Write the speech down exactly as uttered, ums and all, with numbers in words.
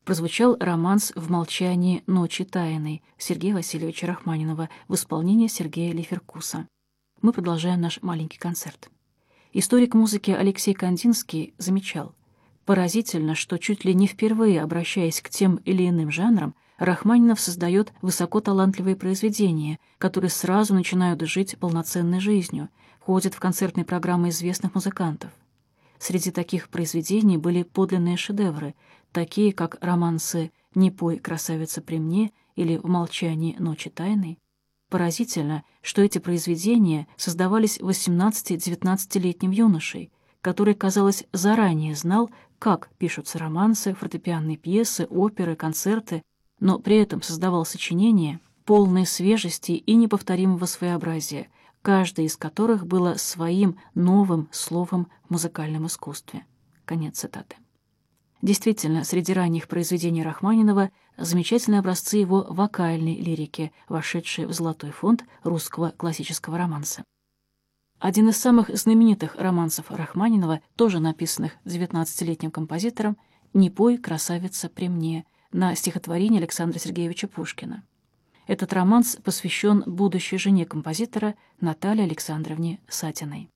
прозвучал романс «В молчании ночи тайной» Сергея Васильевича Рахманинова в исполнении Сергея Лиферкуса. Мы продолжаем наш маленький концерт. Историк музыки Алексей Кандинский замечал: поразительно, что чуть ли не впервые, обращаясь к тем или иным жанрам, Рахманинов создает высокоталантливые произведения, которые сразу начинают жить полноценной жизнью, входят в концертные программы известных музыкантов. Среди таких произведений были подлинные шедевры, такие как романсы «Не пой, красавица, при мне» или «В молчании ночи тайной». Поразительно, что эти произведения создавались восемнадцати-девятнадцатилетним юношей, который, казалось, заранее знал, как пишутся романсы, фортепианные пьесы, оперы, концерты, но при этом создавал сочинения, полные свежести и неповторимого своеобразия, каждое из которых было своим новым словом в музыкальном искусстве. Конец цитаты. Действительно, среди ранних произведений Рахманинова замечательные образцы его вокальной лирики, вошедшие в золотой фонд русского классического романса. Один из самых знаменитых романсов Рахманинова, тоже написанных девятнадцатилетним композитором, «Не пой, красавица, при мне», на стихотворение Александра Сергеевича Пушкина. Этот романс посвящен будущей жене композитора Наталье Александровне Сатиной.